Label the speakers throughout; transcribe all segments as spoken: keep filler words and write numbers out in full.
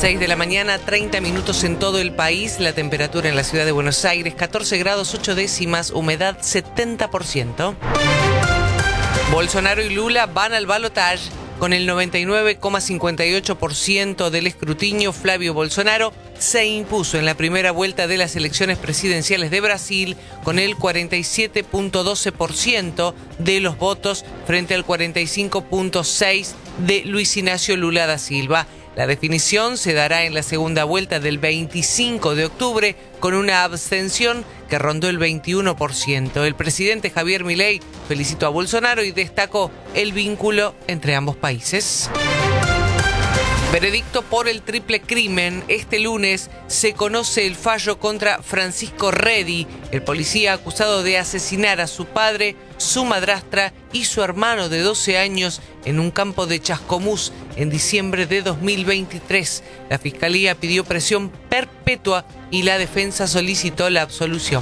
Speaker 1: seis de la mañana, treinta minutos en todo el país. La temperatura en la ciudad de Buenos Aires, catorce grados ocho décimas, humedad setenta por ciento. Bolsonaro y Lula van al balotaje. Con el noventa y nueve coma cincuenta y ocho por ciento del escrutinio, Flavio Bolsonaro se impuso en la primera vuelta de las elecciones presidenciales de Brasil con el cuarenta y siete coma doce por ciento de los votos frente al cuarenta y cinco coma seis por ciento de Luis Ignacio Lula da Silva. La definición se dará en la segunda vuelta del veinticinco de octubre con una abstención que rondó el veintiuno por ciento. El presidente Javier Milei felicitó a Bolsonaro y destacó el vínculo entre ambos países. Veredicto por el triple crimen. Este lunes se conoce el fallo contra Francisco Redi, el policía acusado de asesinar a su padre, su madrastra y su hermano de doce años en un campo de Chascomús en diciembre de dos mil veintitrés. La fiscalía pidió prisión perpetua y la defensa solicitó la absolución.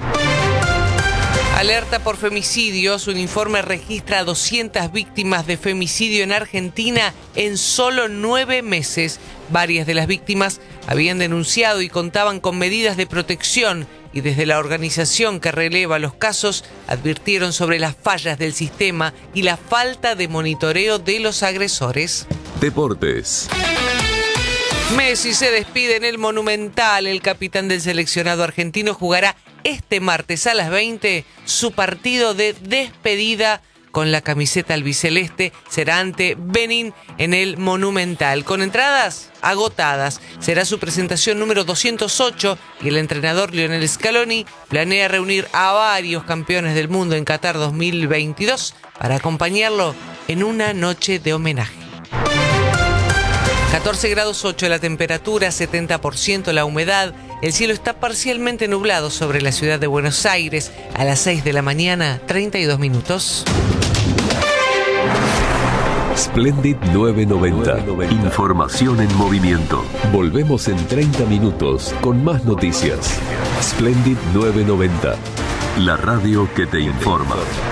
Speaker 1: Alerta por femicidios. Un informe registra doscientas víctimas de femicidio en Argentina en solo nueve meses. Varias de las víctimas habían denunciado y contaban con medidas de protección, y desde la organización que releva los casos advirtieron sobre las fallas del sistema y la falta de monitoreo de los agresores.
Speaker 2: Deportes.
Speaker 1: Messi se despide en el Monumental. El capitán del seleccionado argentino jugará este martes a las veinte su partido de despedida con la camiseta albiceleste. Será ante Benín en el Monumental. Con entradas agotadas. Será su presentación número doscientos ocho y el entrenador Lionel Scaloni planea reunir a varios campeones del mundo en Qatar dos mil veintidós para acompañarlo en una noche de homenaje. catorce grados ocho la temperatura, setenta por ciento la humedad. El cielo está parcialmente nublado sobre la ciudad de Buenos Aires. A las seis de la mañana, treinta y dos minutos.
Speaker 2: Splendid novecientos noventa. Información en movimiento. Volvemos en treinta minutos con más noticias. Splendid novecientos noventa. La radio que te informa.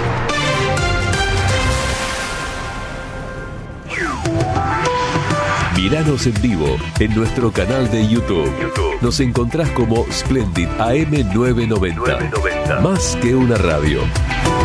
Speaker 2: Míranos en vivo en nuestro canal de YouTube. Nos encontrás como Splendid A M novecientos noventa. Más que una radio.